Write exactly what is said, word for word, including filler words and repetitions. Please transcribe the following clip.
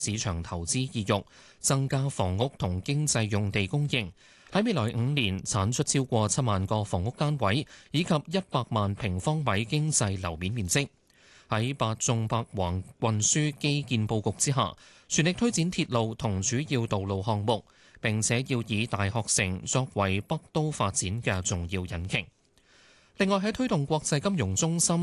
市場投資意欲，增加房屋同經濟用地供應。喺未來五年產出超過七萬個房屋單位，以及一百萬平方米經濟樓面面積。喺八縱八橫運輸基建佈局之下，全力推展鐵路同主要道路項目，並且要以大學城作為北都發展嘅重要引擎。另外喺推動國際金融中心